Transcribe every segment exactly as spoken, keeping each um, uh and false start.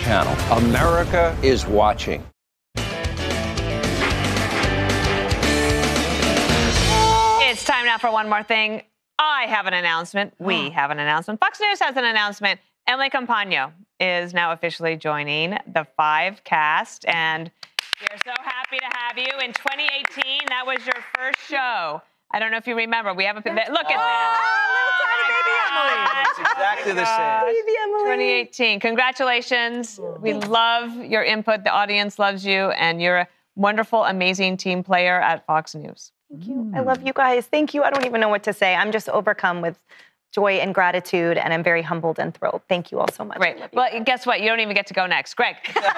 channel. America is watching. It's time now for one more thing. I have an announcement. We have an announcement. Fox News has an announcement. Emily Compagno is now officially joining the Five cast, and we're so happy to have you. In twenty eighteen, that was your first show. I don't know if you remember. We have a look at oh, that. Oh, It's exactly the same. baby Emily. twenty eighteen. Congratulations. We love your input. The audience loves you, and you're a wonderful, amazing team player at Fox News. Thank you. I love you guys. Thank you. I don't even know what to say. I'm just overcome with joy and gratitude, and I'm very humbled and thrilled. Thank you all so much. Great. Well, guess what? You don't even get to go next. Greg.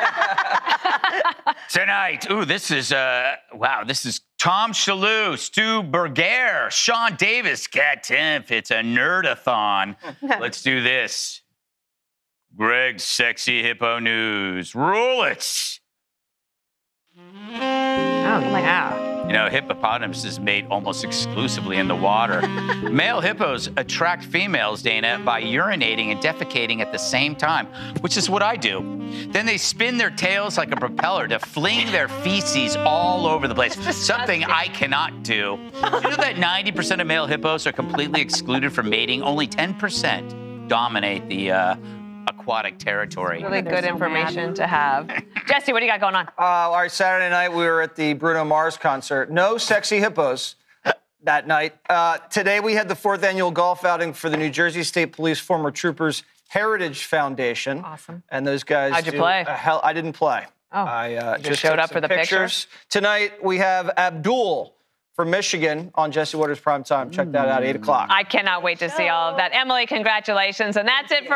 Tonight, ooh, this is, uh, wow, this is Tom Shalhoub, Stu Berger, Sean Davis, Kat Timpf. It's a nerdathon. Let's do this. Greg's Sexy Hippo News. Rule it. Oh, yeah. You know, hippopotamuses mate almost exclusively in the water. Male hippos attract females, Dana, by urinating and defecating at the same time, which is what I do. Then they spin their tails like a propeller to fling their feces all over the place, something I cannot do. You know that ninety percent of male hippos are completely excluded from mating? Only ten percent dominate the uh, aquatic territory. Really good information to have. Jesse, what do you got going on? Uh, all right, Saturday night we were at the Bruno Mars concert. No sexy hippos that night. Uh, today we had the fourth annual golf outing for the New Jersey State Police Former Troopers Heritage Foundation. Awesome. And those guys. How'd you do play? A hell, I didn't play. Oh, I uh, you just showed took up some for the pictures. Tonight we have Abdul from Michigan on Jesse Waters Primetime. Check that out, eight o'clock. I cannot wait to see all of that. Emily, congratulations. And that's it for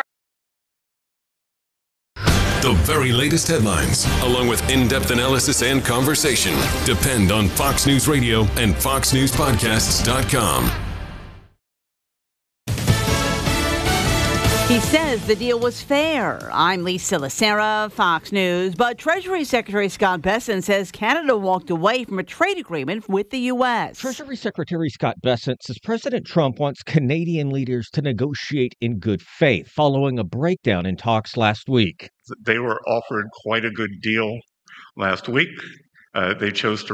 The very latest headlines, along with in-depth analysis and conversation, depend on Fox News Radio and fox news podcasts dot com. He says the deal was fair. I'm Lisa Lacera, Fox News. But Treasury Secretary Scott Bessent says Canada walked away from a trade agreement with the U S. Treasury Secretary Scott Bessent says President Trump wants Canadian leaders to negotiate in good faith following a breakdown in talks last week. They were offered quite a good deal last week. Uh, they chose to